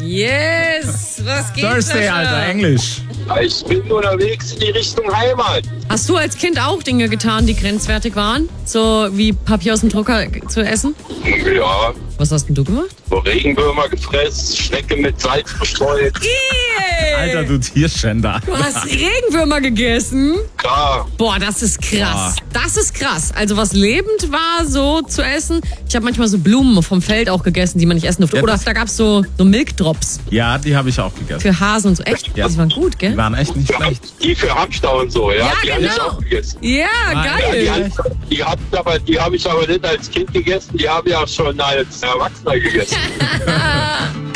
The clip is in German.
Yes! Was geht, Thursday, Sascha? Alter, Englisch. Ich bin unterwegs in die Richtung Heimat. Hast du als Kind auch Dinge getan, die grenzwertig waren? So wie Papier aus dem Drucker zu essen? Ja, Was hast denn du gemacht? so Regenwürmer gefressen, Schnecke mit Salz bestreut. Alter, du Tierschänder. Du hast Regenwürmer gegessen? Klar, Boah, das ist krass. Das ist krass. Also was lebend war, so zu essen. Ich habe manchmal so Blumen vom Feld auch gegessen, die man nicht essen durfte. Ja, Oder da gab's so Milkdrops Ja, die habe ich auch gegessen. für Hasen und so. Echt? Ja. Die waren gut, Die gell? waren echt nicht schlecht. die für Hamster und so, ja, Ja, die habe ich genau. auch gegessen. Ja, geil. Die habe ich aber nicht als Kind gegessen, die habe ich auch schon als Erwachsener gegessen.